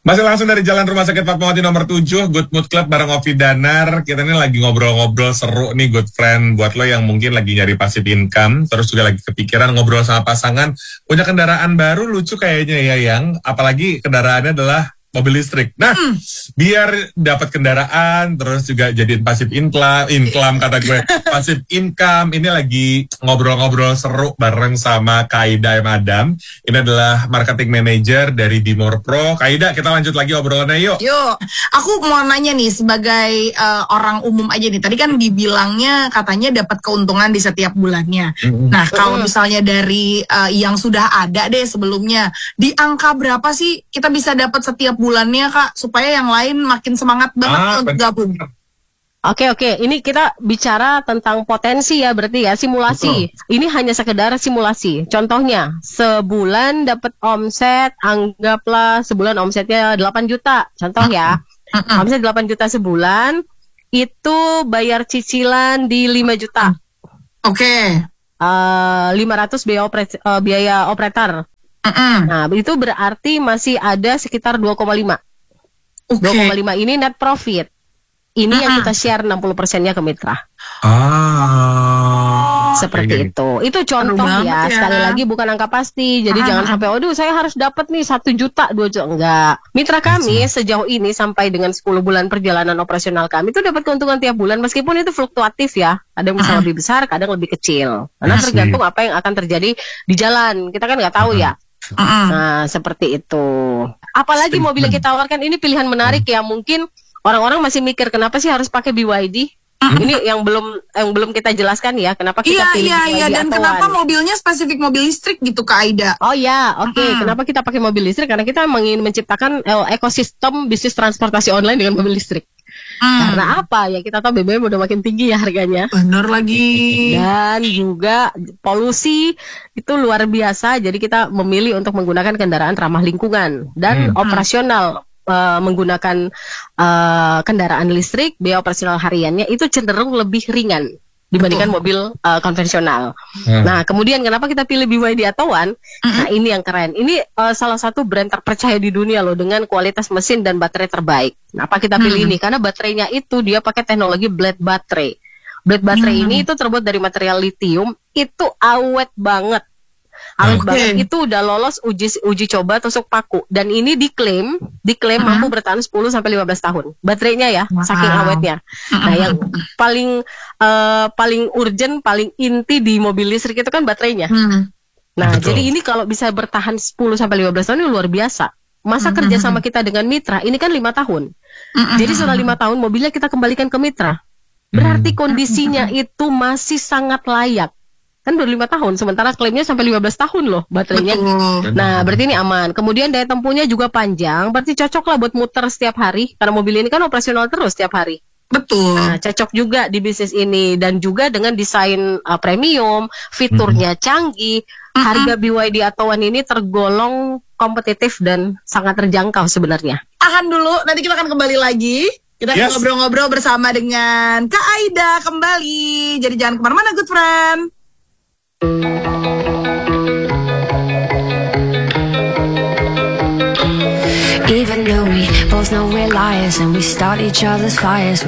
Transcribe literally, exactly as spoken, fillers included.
Masih langsung dari Jalan Rumah Sakit Fatmawati nomor tujuh, Good Mood Club bareng Ovi Danar. Kita ini lagi ngobrol-ngobrol seru nih, good friend. Buat lo yang mungkin lagi nyari passive income, terus juga lagi kepikiran ngobrol sama pasangan, punya kendaraan baru lucu kayaknya ya, yang apalagi kendaraannya adalah mobil listrik. Nah, mm. biar dapat kendaraan, terus juga jadiin passive income, income kata gue, passive income. Ini lagi ngobrol-ngobrol seru bareng sama Kaida M. Adam. Ini adalah marketing manager dari Dimor Pro. Kaida, kita lanjut lagi obrolannya yuk. Yuk, aku mau nanya nih sebagai uh, orang umum aja nih. Tadi kan dibilangnya katanya dapat keuntungan di setiap bulannya. Mm-hmm. Nah, kalau misalnya dari uh, yang sudah ada deh sebelumnya, di angka berapa sih kita bisa dapat setiap bulannya, Kak, supaya yang lain makin semangat banget ah, untuk gabung. Oke oke, ini kita bicara tentang potensi ya, berarti ya simulasi. Betul. Ini hanya sekedar simulasi. Contohnya, sebulan dapat omset, anggaplah sebulan omsetnya delapan juta. Contoh ya, omset delapan juta sebulan, itu bayar cicilan di lima juta. Oke. Okay. Uh, lima ratus biaya, oper- uh, biaya operator. Uh-uh. Nah, itu berarti masih ada sekitar dua koma lima. Okay. dua koma lima ini net profit. Ini uh-uh. yang kita share enam puluh persennya ke mitra. Ah. Seperti ini. Itu. Itu contoh ya. ya. Sekali lagi bukan angka pasti. Jadi uh-huh. jangan sampai, aduh saya harus dapat nih satu juta, dua juta. Enggak. Mitra kami uh-huh. sejauh ini sampai dengan sepuluh bulan perjalanan operasional kami itu dapat keuntungan tiap bulan. Meskipun itu fluktuatif ya. Ada yang bisa uh-huh. lebih besar, kadang lebih kecil. Karena uh-huh. tergantung apa yang akan terjadi di jalan. Kita kan nggak tahu uh-huh. ya. Uh-uh. Nah, seperti itu. Apalagi mobil yang kita tawarkan ini pilihan menarik ya. Mungkin orang-orang masih mikir kenapa sih harus pakai B Y D? Uh-uh. Ini yang belum yang belum kita jelaskan ya. Kenapa kita iya, pilih iya, B Y D iya. Dan atauan. kenapa mobilnya spesifik mobil listrik gitu, Kak Aida? Oh ya, oke. Okay. Uh-uh. Kenapa kita pakai mobil listrik? Karena kita ingin menciptakan uh, ekosistem bisnis transportasi online dengan mobil listrik. Hmm. Karena apa ya, kita tahu B B M udah makin tinggi ya harganya. Bener lagi. Dan juga polusi itu luar biasa. Jadi kita memilih untuk menggunakan kendaraan ramah lingkungan dan hmm. operasional. Uh, menggunakan uh, kendaraan listrik, biaya operasional hariannya itu cenderung lebih ringan dibandingkan Betul. mobil uh, konvensional. Hmm. Nah, kemudian kenapa kita pilih B Y D atauan? Hmm. Nah, ini yang keren. Ini uh, salah satu brand terpercaya di dunia loh dengan kualitas mesin dan baterai terbaik. Kenapa kita pilih hmm. ini? Karena baterainya itu dia pakai teknologi blade baterai. Blade baterai hmm. ini itu terbuat dari material lithium, itu awet banget. Awet okay. banget, itu udah lolos uji uji coba tusuk paku, dan ini diklaim diklaim uh-huh. mampu bertahan sepuluh sampai lima belas tahun baterainya ya, wow. saking awetnya. Uh-huh. Nah, yang paling uh, paling urgent, paling inti di mobil listrik itu kan baterainya. Uh-huh. Nah, Betul. jadi ini kalau bisa bertahan sepuluh sampai lima belas tahun ini luar biasa. Masa uh-huh. kerja sama kita dengan mitra ini kan lima tahun. Uh-huh. Jadi setelah lima tahun mobilnya kita kembalikan ke mitra. Berarti kondisinya uh-huh. itu masih sangat layak. Kan baru lima tahun, sementara klaimnya sampai lima belas tahun loh baterainya. Betul. Nah, berarti ini aman. Kemudian daya tempuhnya juga panjang, berarti cocok lah buat muter setiap hari. Karena mobil ini kan operasional terus setiap hari. Betul. Nah, cocok juga di bisnis ini. Dan juga dengan desain uh, premium, fiturnya hmm. canggih, hmm. harga B Y D atauan ini tergolong kompetitif dan sangat terjangkau sebenarnya. Tahan dulu, nanti kita akan kembali lagi. Kita yes. ngobrol-ngobrol bersama dengan Kak Aida kembali. Jadi jangan kemana-mana, good friend. Even though we both know we're liars and we start each other's fires.